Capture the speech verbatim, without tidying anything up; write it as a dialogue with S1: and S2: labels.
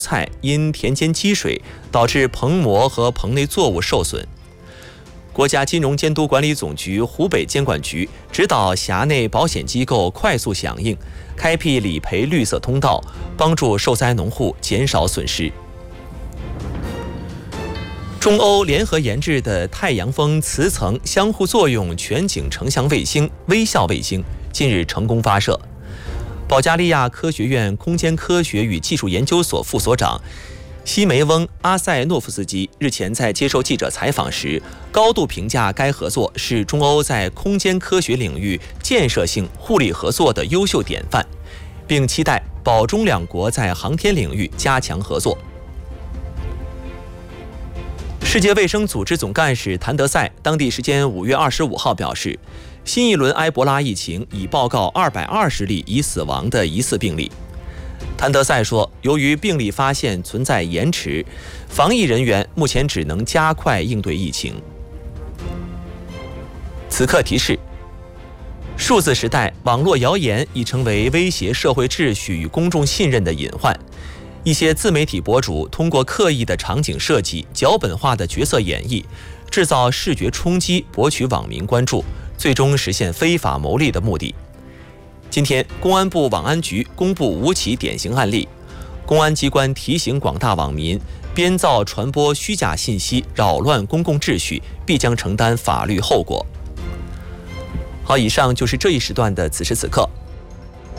S1: 菜因田间积水，导致棚膜和棚内作物受损。国家金融监督管理总局湖北监管局指导辖内保险机构快速响应，开辟理赔绿色通道，帮助受灾农户减少损失。中欧联合研制的太阳风磁层相互作用全景成像卫星“微笑卫星”近日成功发射。保加利亚科学院空间科学与技术研究所副所长西梅翁·阿塞诺夫斯基日前在接受记者采访时，高度评价该合作是中欧在空间科学领域建设性互利合作的优秀典范，并期待保中两国在航天领域加强合作。世界卫生组织总干事谭德赛当地时间五月二十五号表示，新一轮埃博拉疫情已报告二百二十例已死亡的疑似病例。谭德赛说，由于病例发现存在延迟，防疫人员目前只能加快应对疫情。此刻提示：数字时代，网络谣言已成为威胁社会秩序与公众信任的隐患。一些自媒体博主通过刻意的场景设计、脚本化的角色演绎，制造视觉冲击，博取网民关注，最终实现非法牟利的目的。今天，公安部网安局公布五起典型案例，公安机关提醒广大网民，编造传播虚假信息，扰乱公共秩序，必将承担法律后果。好，以上就是这一时段的此时此刻。